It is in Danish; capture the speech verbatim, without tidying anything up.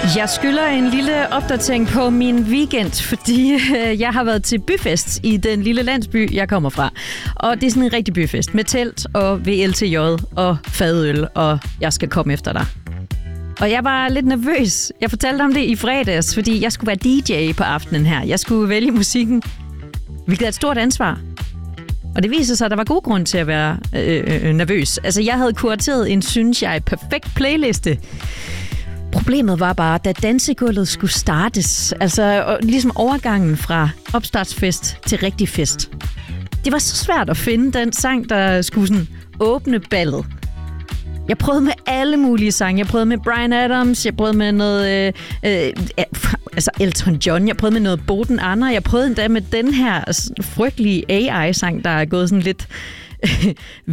Jeg skylder en lille opdatering på min weekend, fordi øh, jeg har været til byfest i den lille landsby, jeg kommer fra. Og det er sådan en rigtig byfest med telt og V L T J og fadøl, og jeg skal komme efter dig. Og jeg var lidt nervøs. Jeg fortalte om det i fredags, fordi jeg skulle være D J på aftenen her. Jeg skulle vælge musikken, hvilket er et stort ansvar. Og det viser sig, at der var god grund til at være øh, øh, nervøs. Altså, jeg havde kurateret en, synes jeg, perfekt playliste. Problemet var bare, da dansegulvet skulle startes, altså ligesom overgangen fra opstartsfest til rigtig fest. Det var så svært at finde den sang, der skulle sådan åbne ballet. Jeg prøvede med alle mulige sange. Jeg prøvede med Bryan Adams, jeg prøvede med noget øh, øh, altså Elton John, jeg prøvede med noget Boden Anna, jeg prøvede endda med den her frygtelige A I-sang, der er gået sådan lidt